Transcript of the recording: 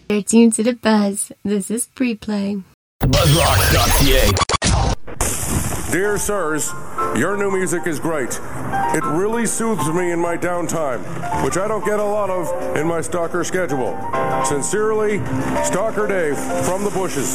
You're tuned to the Buzz. This is Pre-Play. BuzzRock.ca. Dear sirs, your new music is great. It really soothes me in my downtime, which I don't get a lot of in my stalker schedule. Sincerely, Stalker Dave from the bushes.